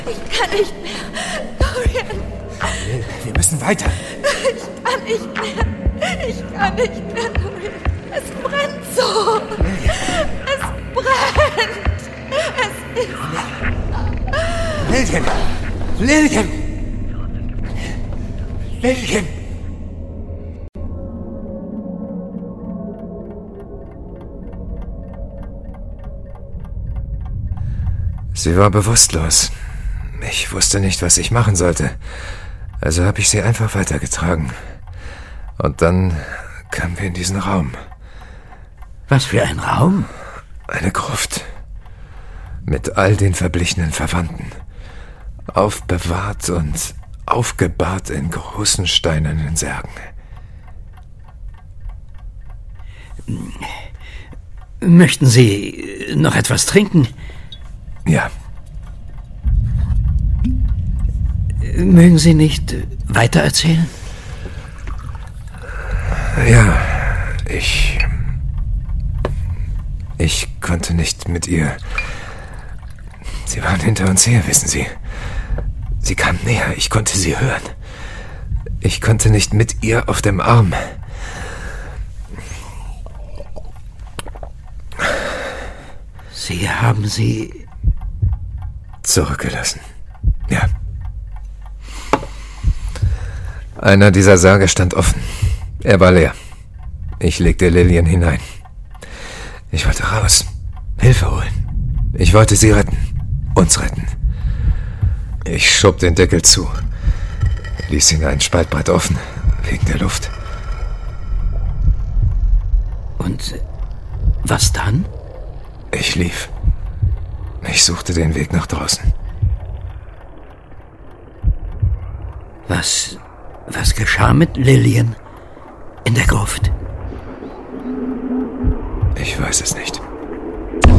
Ich kann nicht mehr. Dorian. Wir müssen weiter. Ich kann nicht mehr. Ich kann nicht mehr, Dorian. Es brennt so. Es brennt. Es ist... Lillian! Lillian! Lillian! Sie war bewusstlos. Ich wusste nicht, was ich machen sollte. Also habe ich sie einfach weitergetragen. Und dann kamen wir in diesen Raum. Was für ein Raum? Eine Gruft. Mit all den verblichenen Verwandten. Aufbewahrt und aufgebahrt in großen steinernen Särgen. Möchten Sie noch etwas trinken? Ja. Mögen Sie nicht weitererzählen? Ja, ich konnte nicht mit ihr. Sie waren hinter uns her, wissen Sie. Sie kam näher, ich konnte sie hören. Ich konnte nicht mit ihr auf dem Arm. Sie haben sie... zurückgelassen. Ja. Einer dieser Särge stand offen. Er war leer. Ich legte Lillian hinein. Ich wollte raus. Hilfe holen. Ich wollte sie retten. Uns retten. Ich schob den Deckel zu. Ließ ihn einen Spaltbrett offen. Wegen der Luft. Und was dann? Ich lief. Ich suchte den Weg nach draußen. Was geschah mit Lillian in der Gruft? Ich weiß es nicht.